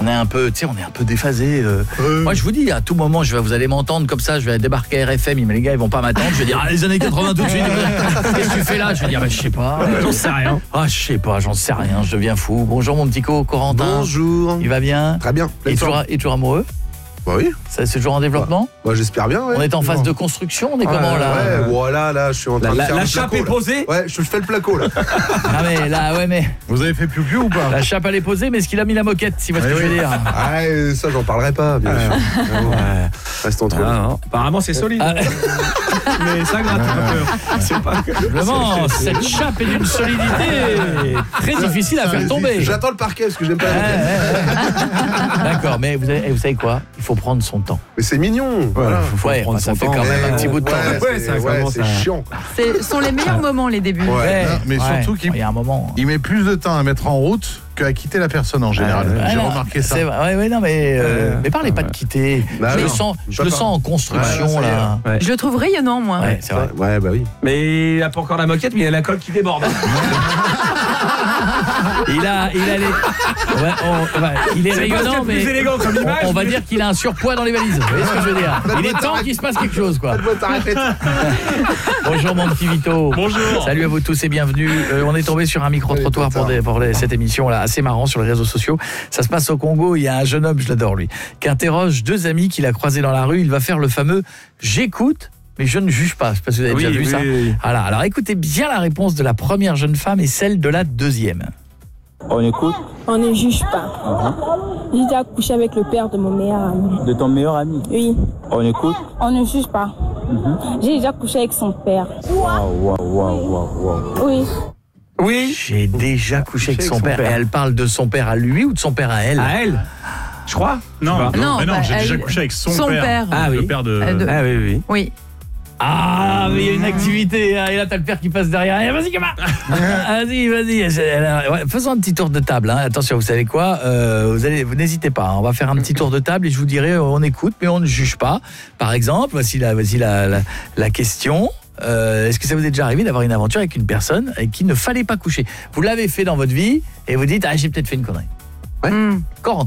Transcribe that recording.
est un peu, tu sais, on est un peu déphasé. Moi, je vous dis, à tout moment, vous allez m'entendre comme ça, je vais débarquer à RFM, mais les gars, ils vont pas m'attendre. Je vais dire, les années 80 tout de suite. Qu'est-ce que tu fais là? Je vais dire, je sais pas. J'en sais rien. Je sais pas, j'en sais rien, je deviens fou. Bonjour mon petit Corentin. Bonjour. Il va bien? Très bien. Il est toujours amoureux? Bah oui. C'est toujours en développement? Bah j'espère bien, ouais. On est en phase de construction, on est comment là? Ouais, voilà, là, je suis en train de faire La le chape placo, est posée? Ouais, je fais le placo, là. Ah mais là, ouais mais... Vous avez fait piou-piou ou pas? La chape elle est posée, mais est-ce qu'il a mis la moquette, si vous voyez ce que je veux dire? Ça, j'en parlerai pas, bien sûr. Reste entre nous. Apparemment, c'est solide. Mais ça gratte un peu. C'est pas que... Vraiment, cette chape est d'une solidité très difficile à faire tomber. J'attends le parquet, parce que j'aime pas la moquette. D'accord, mais vous savez quoi? Il faut prendre son temps. Mais c'est mignon. Voilà. Ouais, ça fait quand même un petit bout de temps. C'est chiant. Ce sont les meilleurs moments, les débuts. Ouais, mais surtout qu'il y a un moment. Il met plus de temps à mettre en route qu'à quitter la personne en général. J'ai remarqué ça. Non, mais parlez pas de quitter. Je le sens en construction là. Je le trouve rayonnant, moi. Ouais, c'est vrai. Ouais, bah oui. Mais il a pas encore la moquette, mais il a la colle qui déborde. Il est rayonnant, mais plus élégant comme image, on va dire qu'il a un surpoids dans les valises. Vous voyez ce que je veux dire? Il est temps qu'il se passe quelque chose, quoi. Bonjour mon petit Vito. Bonjour. Salut à vous tous et bienvenue. On est tombé sur un micro-trottoir pour cette émission là, assez marrant sur les réseaux sociaux. Ça se passe au Congo, il y a un jeune homme, je l'adore lui, qui interroge deux amis qu'il a croisés dans la rue. Il va faire le fameux « j'écoute ». Mais je ne juge pas, je sais pas si vous avez déjà vu ça. Voilà, alors écoutez bien la réponse de la première jeune femme et celle de la deuxième. On écoute? On ne juge pas. J'ai déjà couché avec le père de mon meilleur ami. De ton meilleur ami? Oui. On écoute? On ne juge pas. J'ai déjà couché avec son père. Oui. Oui. J'ai déjà couché avec son père. Et elle parle de son père à lui ou de son père à elle? À elle, je crois. Non, j'ai déjà couché avec son père. Ah oui. Le père de... Ah oui. Oui. Ah, mais il y a une activité, et là t'as le père qui passe derrière. Et vas-y, gamin. Vas-y. Faisons un petit tour de table. Attention, vous savez quoi? Vous n'hésitez pas. On va faire un petit tour de table et je vous dirai, on écoute, mais on ne juge pas. Par exemple, voici la question. Est-ce que ça vous est déjà arrivé d'avoir une aventure avec une personne avec qui il ne fallait pas coucher? Vous l'avez fait dans votre vie et vous dites, j'ai peut-être fait une connerie. Ouais. Corentin.